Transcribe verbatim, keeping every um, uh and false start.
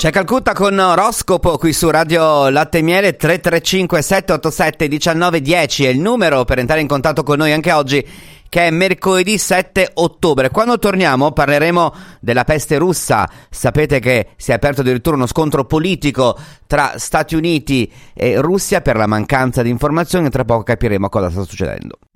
C'è Calcutta con Oroscopo qui su Radio Latte e Miele. Tre tre cinque sette otto sette uno nove uno zero è il numero per entrare in contatto con noi anche oggi, che è mercoledì sette ottobre. Quando torniamo parleremo della peste russa. Sapete che si è aperto addirittura uno scontro politico tra Stati Uniti e Russia per la mancanza di informazioni. Tra poco capiremo cosa sta succedendo.